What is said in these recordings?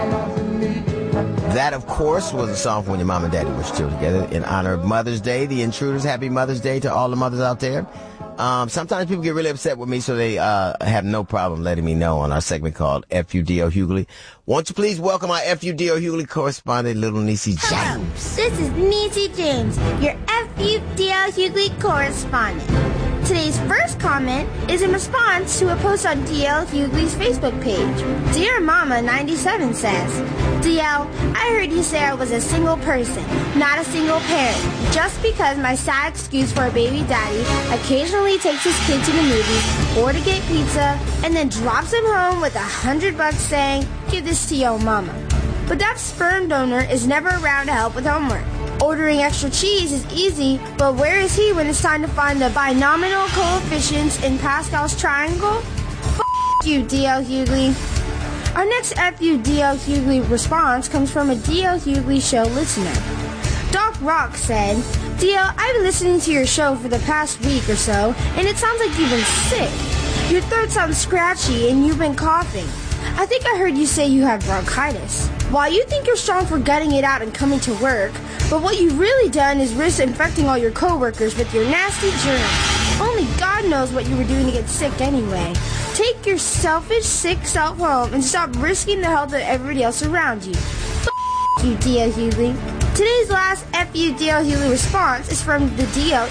That, of course, was a song from when your mom and daddy were still together in honor of Mother's Day. The Intruders, happy Mother's Day to all the mothers out there. Sometimes people get really upset with me, so they have no problem letting me know on our segment called FUDO Hughley. Won't you please welcome our FUDO Hughley correspondent, Little Niecy James. Hello, this is Niecy James, your FUDO Hughley correspondent. Today's first comment is in response to a post on DL Hughley's Facebook page. Dear Mama 97 says, DL, I heard you say I was a single person, not a single parent. Just because my sad excuse for a baby daddy occasionally takes his kid to the movies or to get pizza and then drops him home with $100 saying, give this to your mama. But that sperm donor is never around to help with homework. Ordering extra cheese is easy, but where is he when it's time to find the binomial coefficients in Pascal's triangle? F*** you, D.L. Hughley. Our next FUDL Hughley response comes from a D.L. Hughley show listener. Doc Rock said, DL, I've been listening to your show for the past week or so, and it sounds like you've been sick. Your throat sounds scratchy, and you've been coughing. I think I heard you say you have bronchitis. While you think you're strong for gutting it out and coming to work, but what you've really done is risk infecting all your coworkers with your nasty germs. Only God knows what you were doing to get sick anyway. Take your selfish, sick self home and stop risking the health of everybody else around you. F*** you, D.L. Hughley. Today's last FUDL Hughley response is from the DL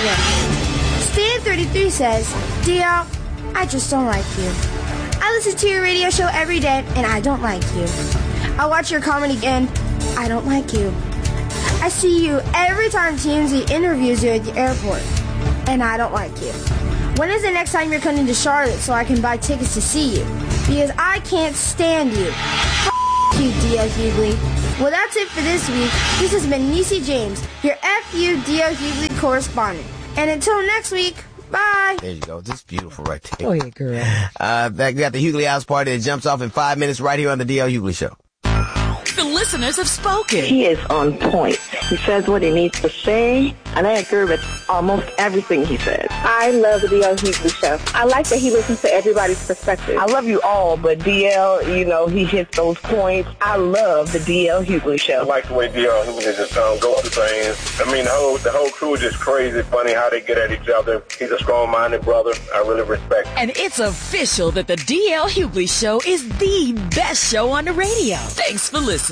Instagram. Stan33 says, DL, I just don't like you. I listen to your radio show every day, and I don't like you. I watch your comedy again. I don't like you. I see you every time TMZ interviews you at the airport, and I don't like you. When is the next time you're coming to Charlotte so I can buy tickets to see you? Because I can't stand you. F*** you, D.L. Hughley. Well, that's it for this week. This has been Niecy James, your FUDL Hughley correspondent. And until next week, bye. There you go. This is beautiful right there. Oh, yeah, girl. We got the Hughley House Party that jumps off in 5 minutes right here on the DL Hughley Show. The listeners have spoken. He is on point. He says what he needs to say, and I agree with almost everything he says. I love the DL Hughley Show. I like that he listens to everybody's perspective. I love you all, but DL, you know, he hits those points. I love the DL Hughley Show. I like the way DL Hughley just go through things. I mean, the whole crew is just crazy, funny how they get at each other. He's a strong-minded brother. I really respect him. And it's official that the DL Hughley Show is the best show on the radio. Thanks for listening.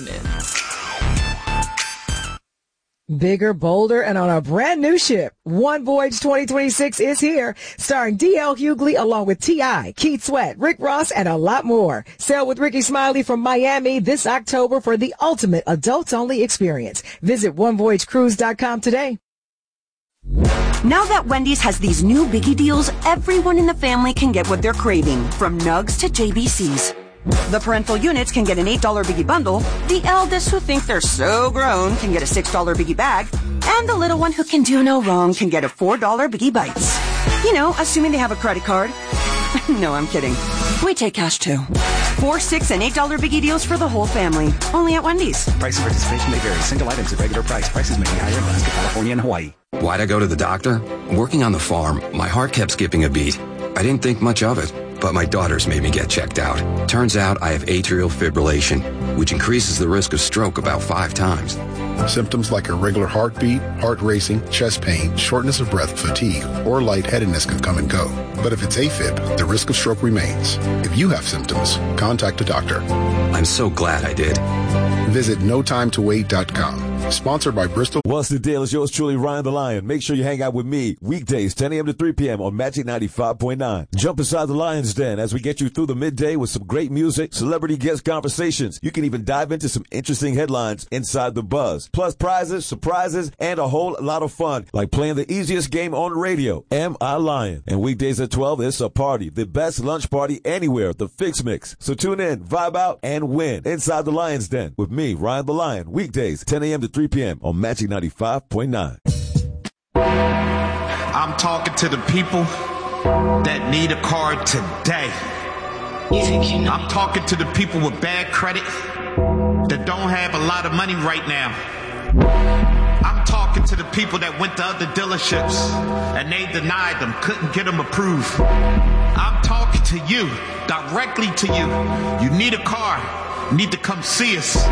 Bigger, bolder, and on a brand new ship. One Voyage 2026 is here, starring D.L. Hughley along with T.I., Keith Sweat, Rick Ross, and a lot more. Sail with Ricky Smiley from Miami this October for the ultimate adults-only experience. Visit onevoyagecruise.com today. Now that Wendy's has these new biggie deals, everyone in the family can get what they're craving, from nugs to JBCs. The parental units can get an $8 biggie bundle, the eldest who think they're so grown can get a $6 biggie bag, and the little one who can do no wrong can get a $4 biggie bites. You know, assuming they have a credit card. No, I'm kidding. We take cash too. $4, $6, and $8 biggie deals for the whole family. Only at Wendy's. Price and participation may vary. Single items at regular price. Prices may be higher in Alaska, California, and Hawaii. Why'd I go to the doctor? Working on the farm, my heart kept skipping a beat. I didn't think much of it, but my daughters made me get checked out. Turns out I have atrial fibrillation, which increases the risk of stroke about 5 times. Symptoms like irregular heartbeat, heart racing, chest pain, shortness of breath, fatigue, or lightheadedness can come and go. But if it's AFib, the risk of stroke remains. If you have symptoms, contact a doctor. I'm so glad I did. Visit notimetowait.com. Sponsored by Bristol. What's the deal? It's yours truly, Ryan the Lion. Make sure you hang out with me weekdays, 10 a.m. to 3 p.m. on Magic 95.9. Jump inside the Lion's Den as we get you through the midday with some great music, celebrity guest conversations. You can even dive into some interesting headlines inside the buzz. Plus prizes, surprises, and a whole lot of fun, like playing the easiest game on radio, Am I Lion? And weekdays at 12, it's a party. The best lunch party anywhere, the Fix Mix. So tune in, vibe out, and win inside the Lion's Den with me, Ryan the Lion. Weekdays, 10 a.m. to 3 p.m. on Magic 95.9. I'm talking to the people that need a car today. I'm talking to the people with bad credit that don't have a lot of money right now. I'm talking to the people that went to other dealerships and they denied them, couldn't get them approved. I'm talking to you, directly to you. You need a car. need to come see us.